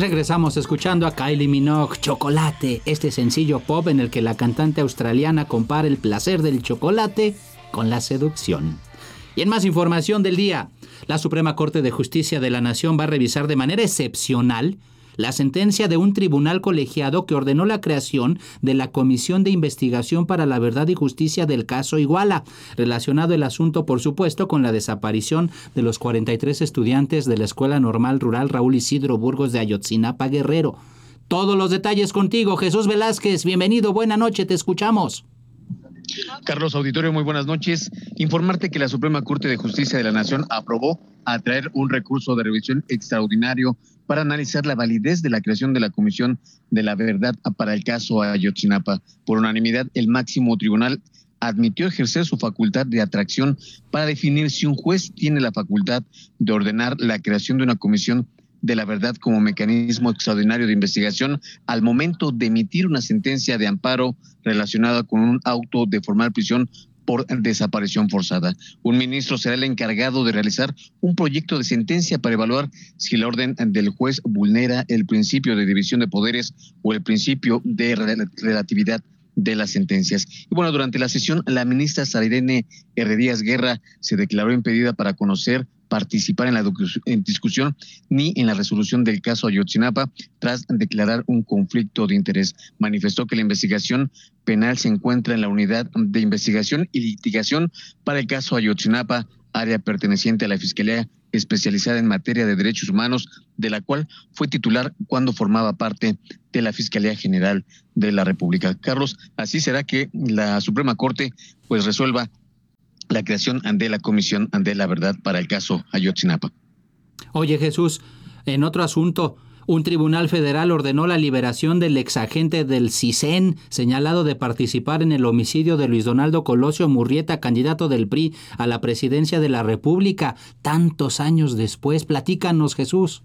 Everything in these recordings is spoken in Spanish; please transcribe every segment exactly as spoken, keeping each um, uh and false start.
Regresamos escuchando a Kylie Minogue, Chocolate, este sencillo pop en el que la cantante australiana compara el placer del chocolate con la seducción. Y en más información del día, la Suprema Corte de Justicia de la Nación va a revisar de manera excepcional la sentencia de un tribunal colegiado que ordenó la creación de la Comisión de Investigación para la Verdad y Justicia del caso Iguala, relacionado el asunto, por supuesto, con la desaparición de los cuarenta y tres estudiantes de la Escuela Normal Rural Raúl Isidro Burgos de Ayotzinapa, Guerrero. Todos los detalles contigo, Jesús Velázquez. Bienvenido, buena noche, te escuchamos. Carlos, auditorio, muy buenas noches. Informarte que la Suprema Corte de Justicia de la Nación aprobó atraer un recurso de revisión extraordinario para analizar la validez de la creación de la Comisión de la Verdad para el caso Ayotzinapa. Por unanimidad, el máximo tribunal admitió ejercer su facultad de atracción para definir si un juez tiene la facultad de ordenar la creación de una comisión de la verdad como mecanismo extraordinario de investigación al momento de emitir una sentencia de amparo relacionada con un auto de formal prisión por desaparición forzada. Un ministro será el encargado de realizar un proyecto de sentencia para evaluar si la orden del juez vulnera el principio de división de poderes o el principio de relatividad de las sentencias. Y bueno, durante la sesión, la ministra Sara Irene Herrerías Guerra se declaró impedida para conocer, participar en la en discusión ni en la resolución del caso Ayotzinapa tras declarar un conflicto de interés. Manifestó que la investigación penal se encuentra en la Unidad de Investigación y Litigación para el caso Ayotzinapa, área perteneciente a la Fiscalía especializada en materia de derechos humanos, de la cual fue titular cuando formaba parte de la Fiscalía General de la República. Carlos, así será que la Suprema Corte pues resuelva la creación de la Comisión de la Verdad para el caso Ayotzinapa. Oye, Jesús, en otro asunto, un tribunal federal ordenó la liberación del exagente del CISEN, señalado de participar en el homicidio de Luis Donaldo Colosio Murrieta, candidato del P R I a la presidencia de la República, tantos años después. Platícanos, Jesús.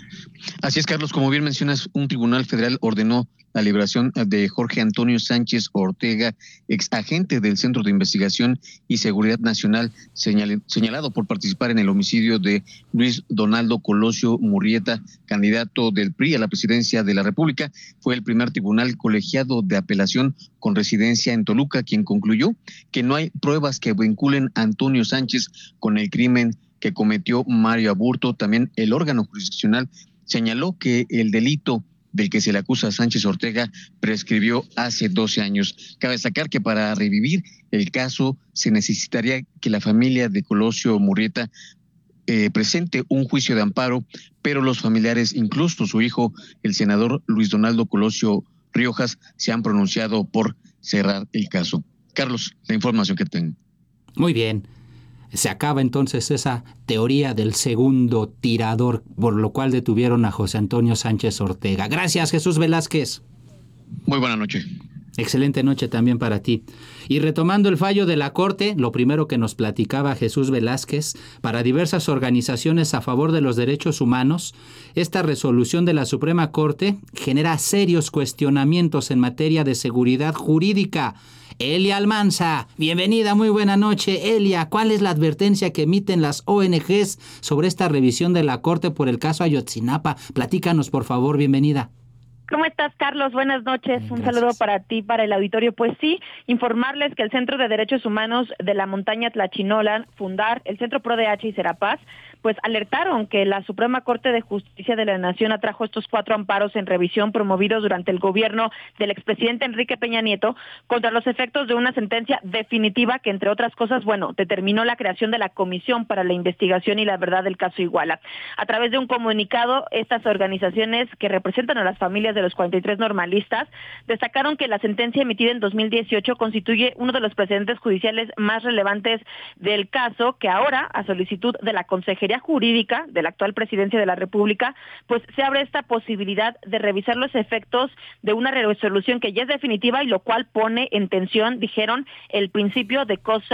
Así es, Carlos, como bien mencionas, un tribunal federal ordenó la liberación de Jorge Antonio Sánchez Ortega, ex agente del Centro de Investigación y Seguridad Nacional, señal, señalado por participar en el homicidio de Luis Donaldo Colosio Murrieta, candidato del P R I a la presidencia de la República. Fue el primer tribunal colegiado de apelación con residencia en Toluca quien concluyó que no hay pruebas que vinculen a Antonio Sánchez con el crimen que cometió Mario Aburto. También el órgano jurisdiccional señaló que el delito del que se le acusa a Sánchez Ortega prescribió hace doce años. Cabe destacar que para revivir el caso se necesitaría que la familia de Colosio Murrieta eh, presente un juicio de amparo, pero los familiares, incluso su hijo, el senador Luis Donaldo Colosio Riojas, se han pronunciado por cerrar el caso. Carlos, la información que tengo. Muy bien. Se acaba entonces esa teoría del segundo tirador, por lo cual detuvieron a José Antonio Sánchez Ortega. Gracias, Jesús Velázquez. Muy buena noche. Excelente noche también para ti. Y retomando el fallo de la Corte, lo primero que nos platicaba Jesús Velázquez, para diversas organizaciones a favor de los derechos humanos, esta resolución de la Suprema Corte genera serios cuestionamientos en materia de seguridad jurídica. Elia Almanza, bienvenida, muy buena noche. Elia, ¿cuál es la advertencia que emiten las O N Ges sobre esta revisión de la Corte por el caso Ayotzinapa? Platícanos, por favor, bienvenida. ¿Cómo estás, Carlos? Buenas noches. Bien, un gracias. saludo para ti, para el auditorio. Pues sí, informarles que el Centro de Derechos Humanos de la Montaña Tlachinolan, Fundar, el Centro Pro D H y Serapaz, pues alertaron que la Suprema Corte de Justicia de la Nación atrajo estos cuatro amparos en revisión promovidos durante el gobierno del expresidente Enrique Peña Nieto contra los efectos de una sentencia definitiva que, entre otras cosas, bueno, determinó la creación de la Comisión para la Investigación y la Verdad del caso Iguala. A través de un comunicado, estas organizaciones que representan a las familias de los cuarenta y tres normalistas destacaron que la sentencia emitida en dos mil dieciocho constituye uno de los precedentes judiciales más relevantes del caso, que ahora, a solicitud de la Consejería Jurídica de la actual Presidencia de la República, pues se abre esta posibilidad de revisar los efectos de una resolución que ya es definitiva y lo cual pone en tensión, dijeron, el principio de cosa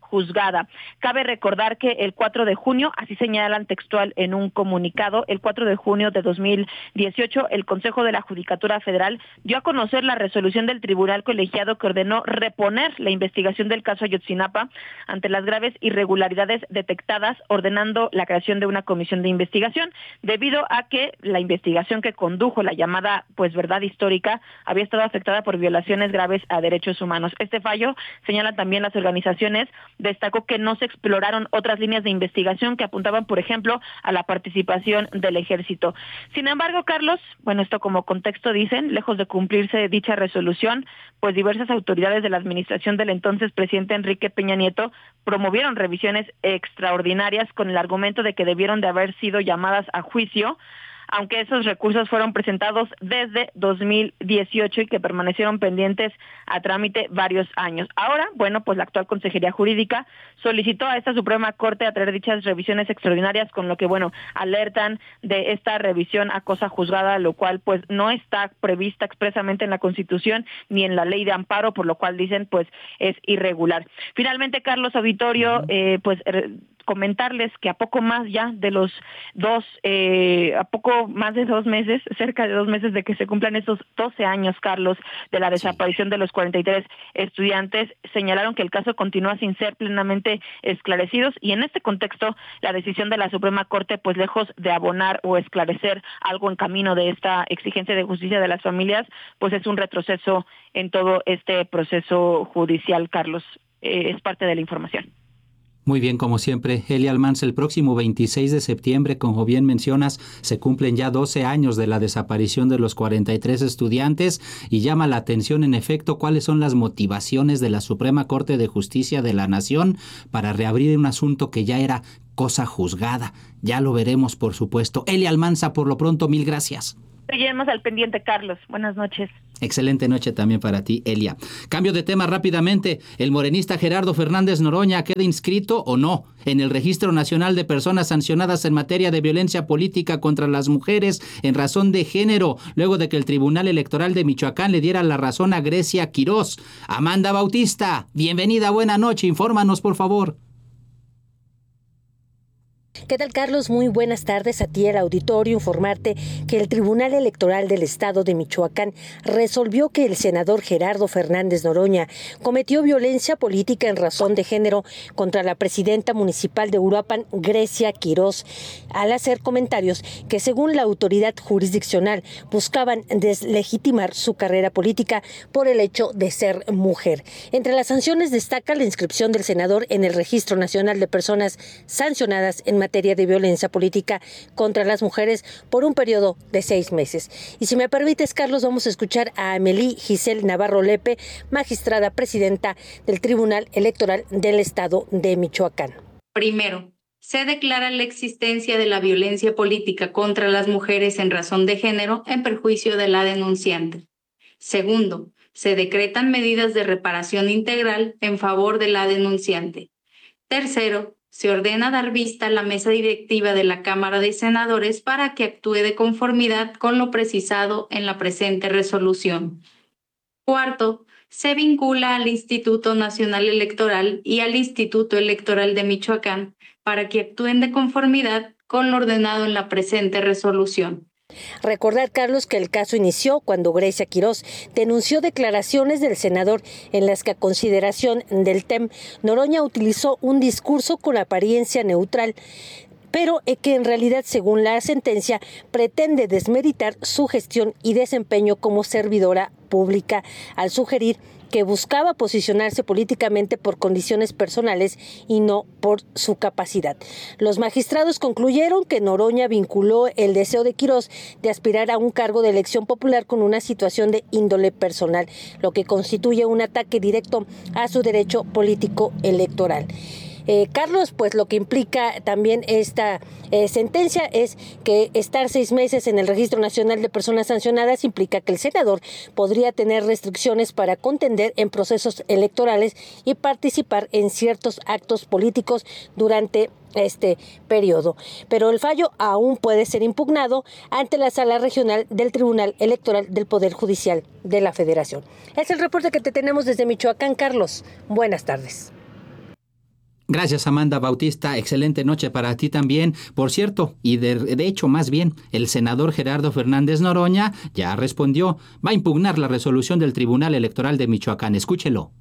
juzgada. Cabe recordar que el cuatro de junio, así señalan textual en un comunicado, el cuatro de junio de dos mil dieciocho, el Consejo de la Judicatura Federal dio a conocer la resolución del tribunal colegiado que ordenó reponer la investigación del caso Ayotzinapa ante las graves irregularidades detectadas, ordenando la creación de una comisión de investigación, debido a que la investigación que condujo la llamada pues verdad histórica había estado afectada por violaciones graves a derechos humanos. Este fallo, señalan también las organizaciones, destacó que no se exploraron otras líneas de investigación que apuntaban, por ejemplo, a la participación del ejército. Sin embargo, Carlos, bueno, esto como contexto dicen, lejos de cumplirse dicha resolución, pues diversas autoridades de la administración del entonces presidente Enrique Peña Nieto promovieron revisiones extraordinarias con el argumento de que debieron de haber sido llamadas a juicio, aunque esos recursos fueron presentados desde dos mil dieciocho y que permanecieron pendientes a trámite varios años. Ahora, bueno, pues la actual Consejería Jurídica solicitó a esta Suprema Corte a traer dichas revisiones extraordinarias, con lo que, bueno, alertan de esta revisión a cosa juzgada, lo cual pues no está prevista expresamente en la Constitución ni en la Ley de Amparo, por lo cual dicen pues es irregular. Finalmente, Carlos Auditorio, eh, pues comentarles que a poco más ya de los dos, eh, a poco más de dos meses, cerca de dos meses de que se cumplan esos doce años, Carlos, de la desaparición sí. de los cuarenta y tres estudiantes, señalaron que el caso continúa sin ser plenamente esclarecidos, y en este contexto la decisión de la Suprema Corte, pues lejos de abonar o esclarecer algo en camino de esta exigencia de justicia de las familias, pues es un retroceso en todo este proceso judicial, Carlos. Eh, es parte de la información. Muy bien, como siempre, Elia Almanza, el próximo veintiséis de septiembre, como bien mencionas, se cumplen ya doce años de la desaparición de los cuarenta y tres estudiantes, y llama la atención, en efecto, cuáles son las motivaciones de la Suprema Corte de Justicia de la Nación para reabrir un asunto que ya era cosa juzgada. Ya lo veremos, por supuesto. Elia Almanza, por lo pronto, mil gracias. Seguiremos al pendiente, Carlos. Buenas noches. Excelente noche también para ti, Elia. Cambio de tema rápidamente. ¿El morenista Gerardo Fernández Noroña queda inscrito o no en el Registro Nacional de Personas Sancionadas en materia de violencia política contra las mujeres en razón de género, luego de que el Tribunal Electoral de Michoacán le diera la razón a Grecia Quirós? Amanda Bautista, bienvenida, buena noche. Infórmanos, por favor. ¿Qué tal, Carlos? Muy buenas tardes a ti, el auditorio. Informarte que el Tribunal Electoral del Estado de Michoacán resolvió que el senador Gerardo Fernández Noroña cometió violencia política en razón de género contra la presidenta municipal de Uruapan, Grecia Quirós, al hacer comentarios que, según la autoridad jurisdiccional, buscaban deslegitimar su carrera política por el hecho de ser mujer. Entre las sanciones destaca la inscripción del senador en el Registro Nacional de Personas Sancionadas en materia de violencia política contra las mujeres por un periodo de seis meses. Y si me permites, Carlos, vamos a escuchar a Amelie Giselle Navarro Lepe, magistrada presidenta del Tribunal Electoral del Estado de Michoacán. Primero, se declara la existencia de la violencia política contra las mujeres en razón de género en perjuicio de la denunciante. Segundo, se decretan medidas de reparación integral en favor de la denunciante. Tercero, se ordena dar vista a la mesa directiva de la Cámara de Senadores para que actúe de conformidad con lo precisado en la presente resolución. Cuarto, se vincula al Instituto Nacional Electoral y al Instituto Electoral de Michoacán para que actúen de conformidad con lo ordenado en la presente resolución. Recordar, Carlos, que el caso inició cuando Grecia Quirós denunció declaraciones del senador en las que, a consideración del T E M, Noroña utilizó un discurso con apariencia neutral, pero que en realidad, según la sentencia, pretende desmeritar su gestión y desempeño como servidora pública, al sugerir que buscaba posicionarse políticamente por condiciones personales y no por su capacidad. Los magistrados concluyeron que Noroña vinculó el deseo de Quirós de aspirar a un cargo de elección popular con una situación de índole personal, lo que constituye un ataque directo a su derecho político electoral. Eh, Carlos, pues lo que implica también esta eh, sentencia es que estar seis meses en el Registro Nacional de Personas Sancionadas implica que el senador podría tener restricciones para contender en procesos electorales y participar en ciertos actos políticos durante este periodo. Pero el fallo aún puede ser impugnado ante la Sala Regional del Tribunal Electoral del Poder Judicial de la Federación. Es el reporte que te tenemos desde Michoacán, Carlos. Buenas tardes. Gracias, Amanda Bautista. Excelente noche para ti también. Por cierto, y de, de hecho, más bien, el senador Gerardo Fernández Noroña ya respondió. Va a impugnar la resolución del Tribunal Electoral de Michoacán. Escúchelo.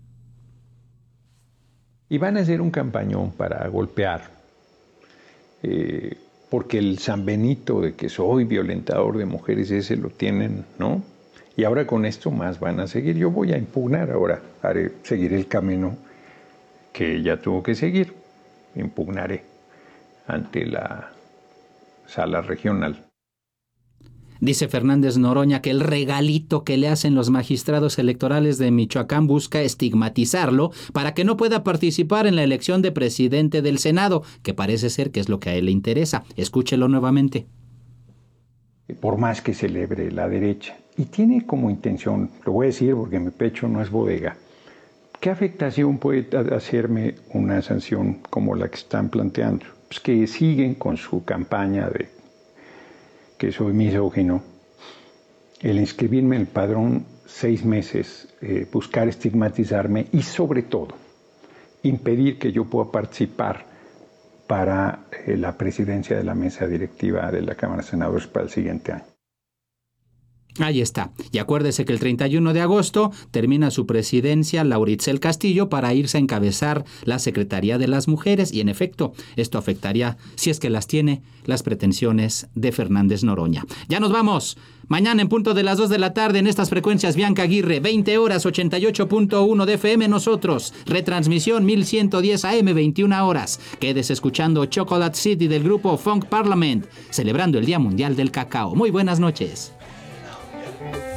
Y van a hacer un campañón para golpear, eh, porque el San Benito de que soy violentador de mujeres, ese lo tienen, ¿no? Y ahora con esto más van a seguir. Yo voy a impugnar ahora, haré seguir el camino que ella tuvo que seguir. Impugnaré ante la sala regional. Dice Fernández Noroña que el regalito que le hacen los magistrados electorales de Michoacán busca estigmatizarlo para que no pueda participar en la elección de presidente del Senado, que parece ser que es lo que a él le interesa. Escúchelo nuevamente. Por más que celebre la derecha, y tiene como intención, lo voy a decir porque mi pecho no es bodega, ¿qué afectación puede hacerme una sanción como la que están planteando? Pues que siguen con su campaña de que soy misógino, el inscribirme en el padrón seis meses, eh, buscar estigmatizarme y sobre todo impedir que yo pueda participar para eh, la presidencia de la mesa directiva de la Cámara de Senadores para el siguiente año. Ahí está. Y acuérdese que el treinta y uno de agosto termina su presidencia Laura Itzel Castillo para irse a encabezar la Secretaría de las Mujeres y en efecto esto afectaría, si es que las tiene, las pretensiones de Fernández Noroña. Ya nos vamos. Mañana en punto de las dos de la tarde en estas frecuencias Bianca Aguirre, veinte horas, ochenta y ocho punto uno de F M nosotros. Retransmisión mil ciento diez A M, veintiuna horas. Quedes escuchando Chocolate City del grupo Funk Parliament, celebrando el Día Mundial del Cacao. Muy buenas noches.